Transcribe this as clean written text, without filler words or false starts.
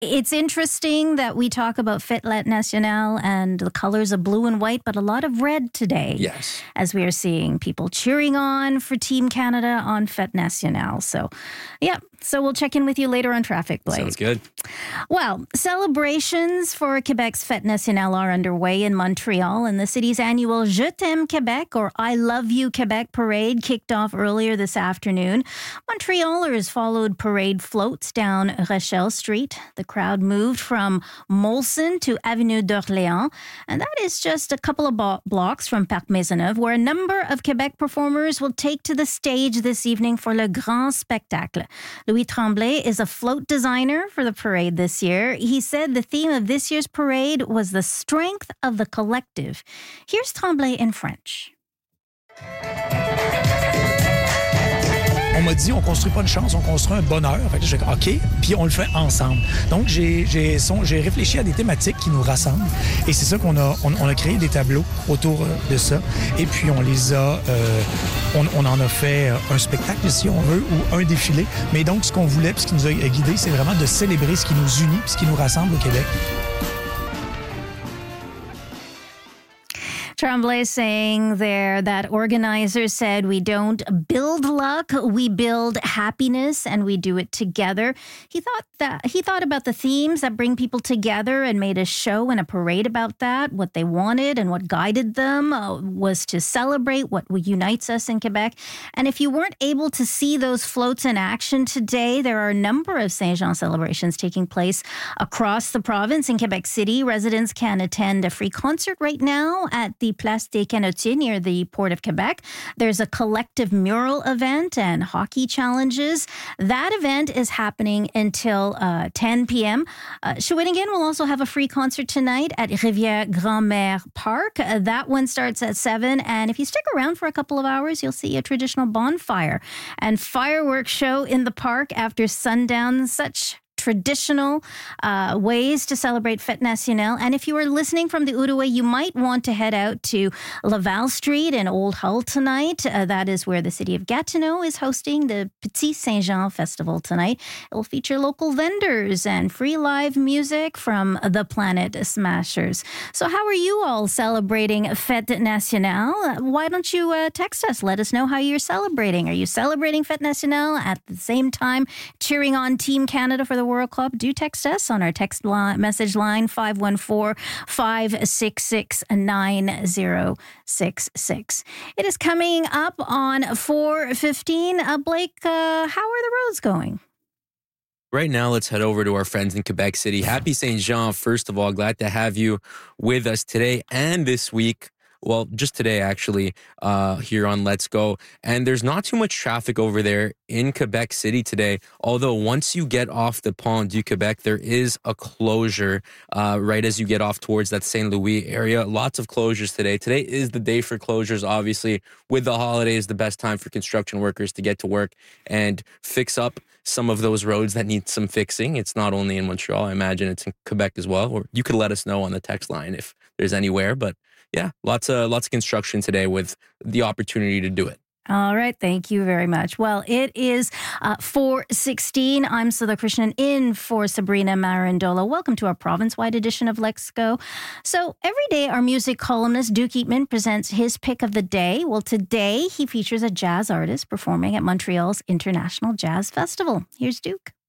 It's interesting that we talk about Fête Nationale and the colors of blue and white, but a lot of red today. Yes. As we are seeing people cheering on for Team Canada on Fête Nationale. So, yeah. So we'll check in with you later on traffic, Blake. Sounds good. Well, celebrations for Quebec's Fête Nationale are underway in Montreal, and the city's annual Je t'aime Québec, or I Love You Quebec parade kicked off earlier this afternoon. Montrealers followed parade floats down Rochelle Street. The crowd moved from Molson to Avenue d'Orléans, and that is just a couple of blocks from Parc Maisonneuve, where a number of Quebec performers will take to the stage this evening for Le Grand Spectacle. Louis Tremblay is a float designer for the parade this year. He said the theme of this year's parade was the strength of the collective. Here's Tremblay in French. On m'a dit, on construit pas une chance, on construit un bonheur. Fait que j'ai dit, OK, puis on le fait ensemble. Donc, j'ai réfléchi à des thématiques qui nous rassemblent. Et c'est ça qu'on a créé des tableaux autour de ça. Et puis, on les a... on en a fait un spectacle, si on veut, ou un défilé. Mais donc, ce qu'on voulait, puis ce qui nous a guidés, c'est vraiment de célébrer ce qui nous unit, puis ce qui nous rassemble au Québec. Tremblay saying there that organizers said we don't build luck, we build happiness, and we do it together. He thought about the themes that bring people together and made a show and a parade about that. What they wanted and what guided them was to celebrate what unites us in Quebec. And if you weren't able to see those floats in action today, there are a number of Saint-Jean celebrations taking place across the province. In Quebec City, residents can attend a free concert right now at the Place des Canotiers near the Port of Quebec. There's a collective mural event and hockey challenges. That event is happening until 10 p.m. Shawinigan will also have a free concert tonight at Rivière Grand-Mère Park. That one starts at 7. And if you stick around for a couple of hours, you'll see a traditional bonfire and fireworks show in the park after sundown. Such traditional ways to celebrate Fête Nationale. And if you are listening from the Outaouais, you might want to head out to Laval Street in Old Hull tonight. That is where the city of Gatineau is hosting the Petit Saint-Jean Festival tonight. It will feature local vendors and free live music from the Planet Smashers. So how are you all celebrating Fête Nationale? Why don't you text us? Let us know how you're celebrating. Are you celebrating Fête Nationale at the same time cheering on Team Canada for the World Club? Do text us on our text message line 514-566-9066. It is coming up on 4:15. Blake, how are the roads going? Right now, let's head over to our friends in Quebec City. Happy Saint Jean, first of all. Glad to have you with us today and this week. Well, just today, actually, here on Let's Go. And there's not too much traffic over there in Quebec City today. Although once you get off the Pont du Québec, there is a closure right as you get off towards that St. Louis area. Lots of closures today. Today is the day for closures, obviously. With the holidays, the best time for construction workers to get to work and fix up some of those roads that need some fixing. It's not only in Montreal. I imagine it's in Quebec as well. Or you could let us know on the text line if there's anywhere. But yeah, lots of construction today with the opportunity to do it. All right. Thank you very much. Well, it is 4:16. I'm Sudha Krishnan in for Sabrina Marandola. Welcome to our province-wide edition of Let's Go. So every day, our music columnist Duke Eatman presents his pick of the day. Well, today he features a jazz artist performing at Montreal's International Jazz Festival. Here's Duke.